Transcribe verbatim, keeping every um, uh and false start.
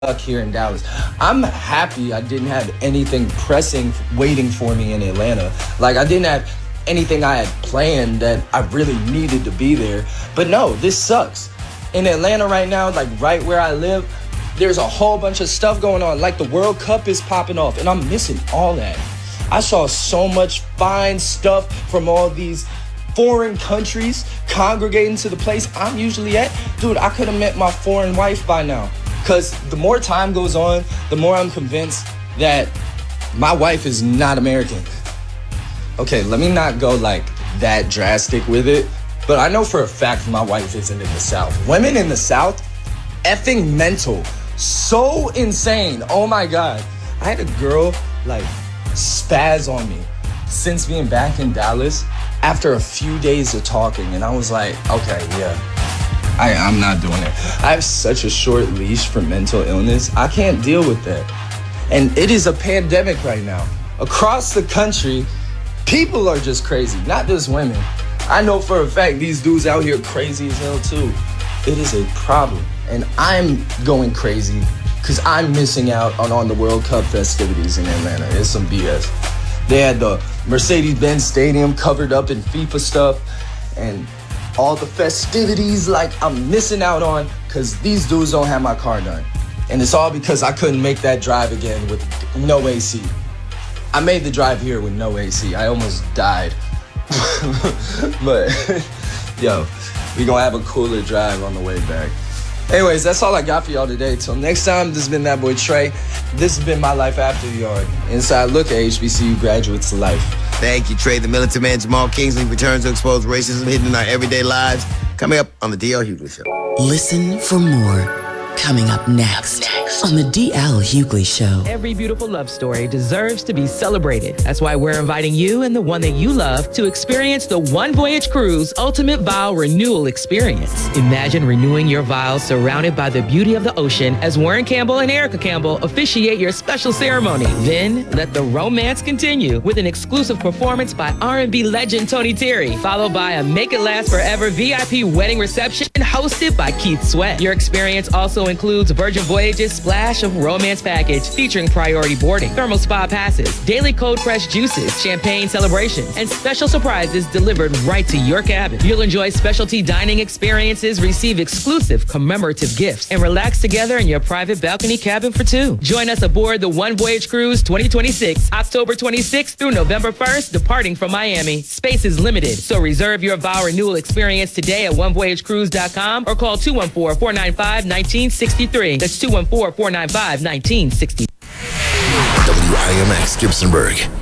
here in Dallas. I'm happy I didn't have anything pressing waiting for me in Atlanta. Like, I didn't have anything I had planned that I really needed to be there. But no, this sucks. In Atlanta right now, like right where I live, there's a whole bunch of stuff going on. Like the World Cup is popping off and I'm missing all that. I saw so much fine stuff from all these foreign countries congregating to the place I'm usually at. Dude, I could have met my foreign wife by now. Because the more time goes on, the more I'm convinced that my wife is not American. Okay, let me not go like that drastic with it, but I know for a fact my wife isn't in the South. Women in the South, effing mental. So insane. Oh my God. I had a girl like spaz on me since being back in Dallas after a few days of talking, and I was like, okay, yeah. I, I'm not doing it. I have such a short leash for mental illness. I can't deal with that. And it is a pandemic right now. Across the country, people are just crazy, not just women. I know for a fact these dudes out here crazy as hell too. It is a problem. And I'm going crazy because I'm missing out on, on the World Cup festivities in Atlanta. It's some B S. They had the Mercedes-Benz Stadium covered up in FIFA stuff, and all the festivities like I'm missing out on because these dudes don't have my car done. And it's all because I couldn't make that drive again with no A C. I made the drive here with no A C. I almost died. But yo, we gonna have a cooler drive on the way back. Anyways, that's all I got for y'all today. Till next time, this has been that boy Trey. This has been my life after the yard. Inside look at H B C U graduates' life. Thank you, Trey. The militant man Jamal Kingsley returns to expose racism hidden in our everyday lives. Coming up on the D L Hughley Show. Listen for more. Coming up next, next on the D L Hughley Show. Every beautiful love story deserves to be celebrated. That's why we're inviting you and the one that you love to experience the One Voyage Cruise Ultimate Vow Renewal Experience. Imagine renewing your vows surrounded by the beauty of the ocean as Warren Campbell and Erica Campbell officiate your special ceremony. Then let the romance continue with an exclusive performance by R and B legend Tony Terry, followed by a Make It Last Forever V I P wedding reception hosted by Keith Sweat. Your experience also includes Virgin Voyage's Splash of Romance package featuring priority boarding, thermal spa passes, daily cold pressed juices, champagne celebrations, and special surprises delivered right to your cabin. You'll enjoy specialty dining experiences, receive exclusive commemorative gifts, and relax together in your private balcony cabin for two. Join us aboard the One Voyage Cruise twenty twenty-six, October twenty-sixth through November first, departing from Miami. Space is limited, so reserve your vow renewal experience today at one voyage cruise dot com or call two one four, four nine five, one nine six three. That's two one four, four nine five, one nine six three. W I M X Gibsonburg.